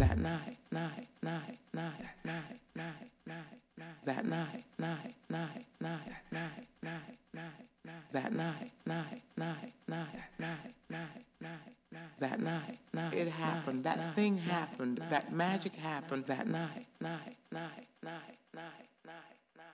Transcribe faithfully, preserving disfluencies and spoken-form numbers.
that night, night, night, night, night, night, night, night, that night, night, night, night, night, night, night, night, that night, night, night, night, night, night, night, night, that night, night, it happened, that thing happened, that magic happened, that night, night, night, night, night.